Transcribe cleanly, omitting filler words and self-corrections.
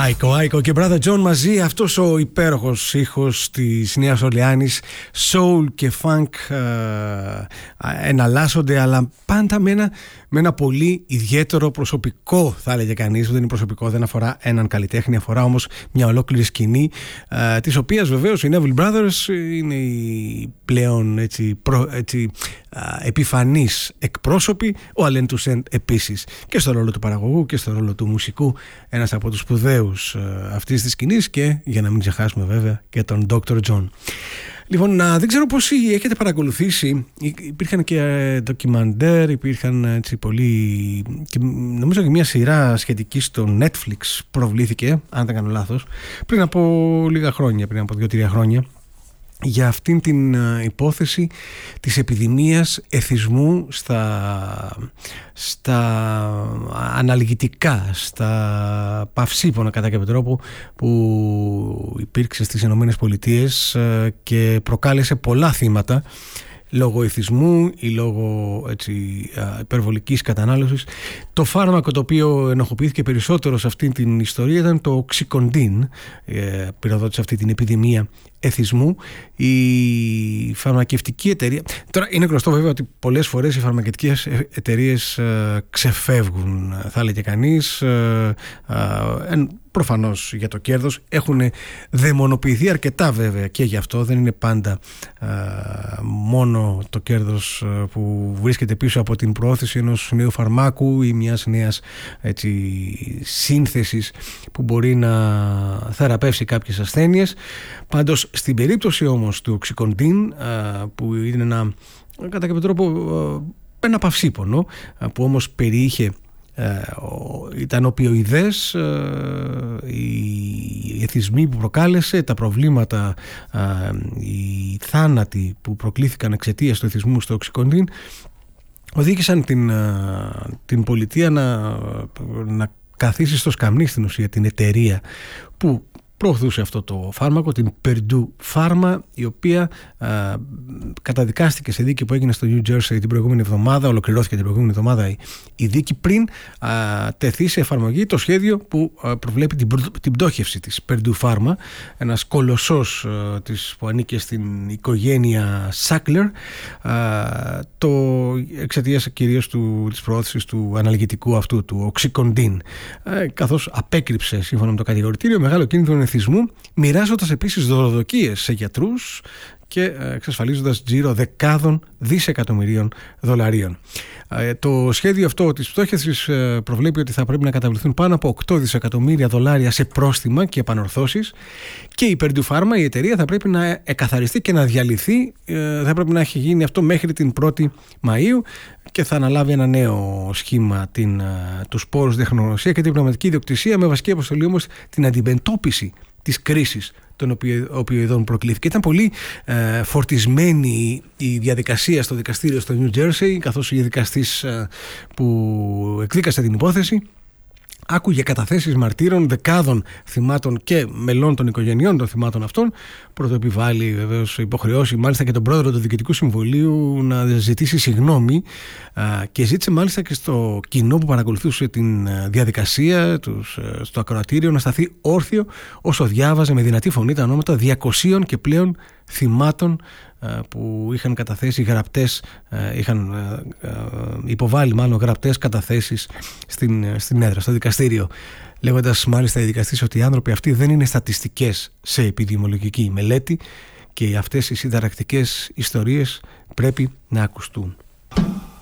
Άικο και Brother John μαζί, αυτός ο υπέροχος ήχος της Νέας Ορλεάνης, soul και funk εναλλάσσονται, αλλά πάντα με ένα πολύ ιδιαίτερο προσωπικό, θα έλεγε κανείς. Δεν είναι προσωπικό, δεν αφορά έναν καλλιτέχνη, αφορά όμως μια ολόκληρη σκηνή, της οποίας βεβαίως οι Neville Brothers είναι οι πλέον επιφανείς εκπρόσωποι, ο Alain Toussaint επίσης, και στο ρόλο του παραγωγού και στο ρόλο του μουσικού, ένας από τους σπουδαίους αυτής της σκηνής, και για να μην ξεχάσουμε βέβαια και τον Dr. John. Λοιπόν, δεν ξέρω πώς έχετε παρακολουθήσει, υπήρχαν και ντοκιμαντέρ, υπήρχαν έτσι πολύ, και νομίζω και μια σειρά σχετική στο Netflix προβλήθηκε, αν δεν κάνω λάθος, πριν από λίγα χρόνια, πριν από 2-3 χρόνια, για αυτήν την υπόθεση της επιδημίας εθισμού στα αναλγητικά, στα παυσίπονα κατά κάποιο τρόπο, που υπήρξε στις Ηνωμένες Πολιτείες και προκάλεσε πολλά θύματα λόγω εθισμού ή λόγω υπερβολικής κατανάλωσης. Το φάρμακο το οποίο ενοχοποιήθηκε περισσότερο σε αυτή την ιστορία ήταν το Oxycontin, πυροδότησε αυτή την επιδημία εθισμού. Η φαρμακευτική εταιρεία, τώρα είναι γνωστό βέβαια ότι πολλές φορές οι φαρμακευτικές εταιρείες ξεφεύγουν, θα έλεγε κανείς, προφανώς για το κέρδος, έχουν δαιμονοποιηθεί αρκετά βέβαια και γι' αυτό. Δεν είναι πάντα μόνο το κέρδος που βρίσκεται πίσω από την προώθηση ενός νέου φαρμάκου ή μιας νέας σύνθεσης που μπορεί να θεραπεύσει κάποιες ασθένειες. Πάντως στην περίπτωση όμως του Oxycontin, που είναι κατά κάποιο τρόπο ένα παυσίπονο, που όμως περιείχε, ήταν οπιοειδές, οι εθισμοί που προκάλεσε, τα προβλήματα, οι θάνατοι που προκλήθηκαν εξαιτίας του εθισμού στο Oxycontin, οδήγησαν την πολιτεία να καθίσει στο σκαμνί στην ουσία την εταιρεία που προωθούσε αυτό το φάρμακο, την Purdue Pharma, η οποία καταδικάστηκε σε δίκη που έγινε στο New Jersey την προηγούμενη εβδομάδα. Ολοκληρώθηκε την προηγούμενη εβδομάδα η δίκη, πριν τεθεί σε εφαρμογή το σχέδιο που προβλέπει την πτώχευση της Purdue Pharma, ένας κολοσσός που ανήκε στην οικογένεια Sackler, εξαιτίας κυρίως της προώθησης του αναλγητικού αυτού, του Oxycontin, καθώς απέκρυψε, σύμφωνα με το κατηγορητήριο, μεγάλο κίνδυνο εθισμού, μοιράζοντας επίσης δωροδοκίες σε γιατρούς και εξασφαλίζοντας τζίρο δεκάδων δισεκατομμυρίων δολαρίων. Το σχέδιο αυτό της πτώχευσης προβλέπει ότι θα πρέπει να καταβληθούν πάνω από 8 δισεκατομμύρια δολάρια σε πρόστιμα και επανορθώσεις, και η Purdue Pharma, η εταιρεία, θα πρέπει να εκαθαριστεί και να διαλυθεί. Θα πρέπει να έχει γίνει αυτό μέχρι την 1η Μαΐου και θα αναλάβει ένα νέο σχήμα, τους πόρους, τεχνογνωσία και την πνευματική ιδιοκτησία, με βασική αποστολή όμως την αντιμετώπιση της κρίσης των οπιοειδών προκλήθηκε. Ήταν πολύ φορτισμένη η διαδικασία στο δικαστήριο στο New Jersey, καθώς η δικαστής που εκδίκασε την υπόθεση άκουγε καταθέσεις μαρτύρων δεκάδων θυμάτων και μελών των οικογενειών των θυμάτων αυτών. Πρωτοεπιβάλλει βεβαίως, υποχρεώσει μάλιστα και τον πρόεδρο του Διοικητικού Συμβουλίου να ζητήσει συγγνώμη, και ζήτησε μάλιστα και στο κοινό που παρακολουθούσε την διαδικασία στο ακροατήριο να σταθεί όρθιο όσο διάβαζε με δυνατή φωνή τα ονόματα 200 και πλέον θυμάτων που είχαν καταθέσει είχαν υποβάλει μάλλον γραπτές καταθέσεις στην έδρα, στο δικαστήριο, λέγοντας μάλιστα οι δικαστές ότι οι άνθρωποι αυτοί δεν είναι στατιστικές σε επιδημιολογική μελέτη και αυτές οι συνταρακτικές ιστορίες πρέπει να ακουστούν.